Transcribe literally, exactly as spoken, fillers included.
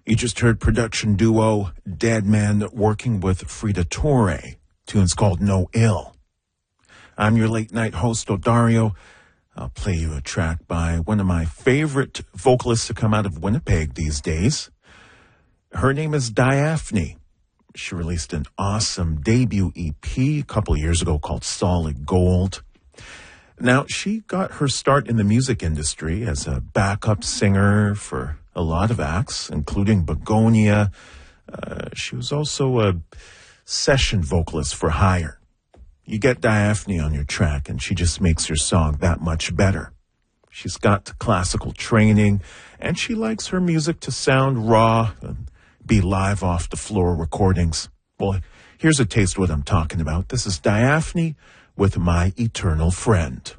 You just heard production duo Dead Man working with Frida Torre. Tune's called No Ill. I'm your late night host, Odario. I'll play you a track by one of my favorite vocalists to come out of Winnipeg these days. Her name is Diaphne. She released an awesome debut E P a couple of years ago called Solid Gold. Now, she got her start in the music industry as a backup singer for a lot of acts, including Begonia. Uh, she was also a session vocalist for hire. You get Diaphne on your track, and she just makes your song that much better. She's got classical training, and she likes her music to sound raw and be live off the floor recordings. Well, here's a taste of what I'm talking about. This is Diaphne with My Eternal Friend.